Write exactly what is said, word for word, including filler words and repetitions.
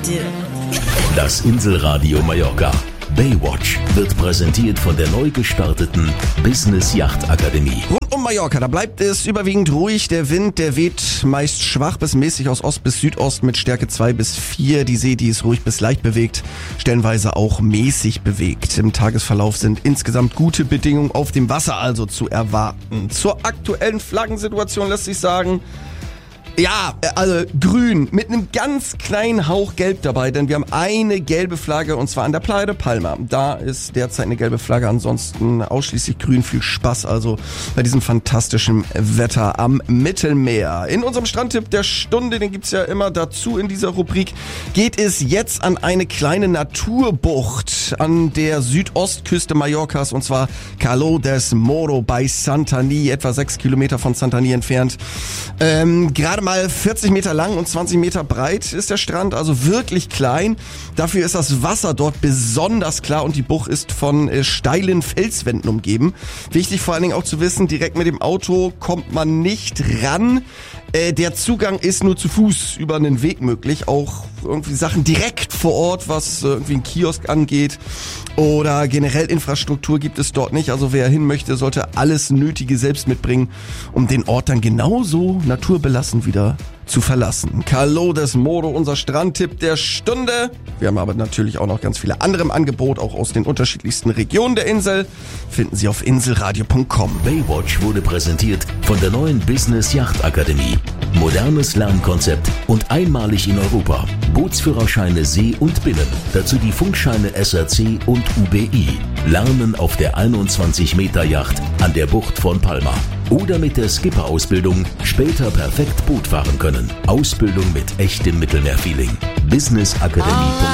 do. Das Inselradio Mallorca Baywatch wird präsentiert von der neu gestarteten Business Yacht Akademie. Rund um Mallorca, da bleibt es überwiegend ruhig. Der Wind, der weht meist schwach bis mäßig aus Ost bis Südost mit Stärke zwei bis vier. Die See, die ist ruhig bis leicht bewegt, stellenweise auch mäßig bewegt. Im Tagesverlauf sind insgesamt gute Bedingungen auf dem Wasser also zu erwarten. Zur aktuellen Flaggensituation lässt sich sagen, ja, also grün mit einem ganz kleinen Hauch gelb dabei, denn wir haben eine gelbe Flagge und zwar an der Playa de Palma. Da ist derzeit eine gelbe Flagge, ansonsten ausschließlich grün. Viel Spaß also bei diesem fantastischen Wetter am Mittelmeer. In unserem Strandtipp der Stunde, den gibt's ja immer dazu in dieser Rubrik, geht es jetzt an eine kleine Naturbucht an der Südostküste Mallorcas und zwar Calo del Moro bei Santanyí, etwa sechs Kilometer von Santanyí entfernt. Ähm, gerade mal vierzig Meter lang und zwanzig Meter breit ist der Strand, also wirklich klein. Dafür ist das Wasser dort besonders klar und die Bucht ist von äh, steilen Felswänden umgeben. Wichtig vor allen Dingen auch zu wissen, direkt mit dem Auto kommt man nicht ran. Äh, der Zugang ist nur zu Fuß über einen Weg möglich. Auch irgendwie Sachen direkt vor Ort, was äh, irgendwie ein Kiosk angeht oder generell Infrastruktur gibt es dort nicht. Also wer hin möchte, sollte alles Nötige selbst mitbringen, um den Ort dann genauso naturbelassen wieder zu verlassen. Calo del Moro, unser Strandtipp der Stunde. Wir haben aber natürlich auch noch ganz viele andere im Angebot, auch aus den unterschiedlichsten Regionen der Insel. Finden Sie auf inselradio punkt com. Baywatch wurde präsentiert von der neuen Business Yacht Akademie. Modernes Lernkonzept und einmalig in Europa. Bootsführerscheine See und Binnen. Dazu die Funkscheine S R C und U B I. Lernen auf der einundzwanzig Meter Yacht an der Bucht von Palma. Oder mit der Skipper-Ausbildung später perfekt Boot fahren können. Ausbildung mit echtem Mittelmeerfeeling. business akademie punkt com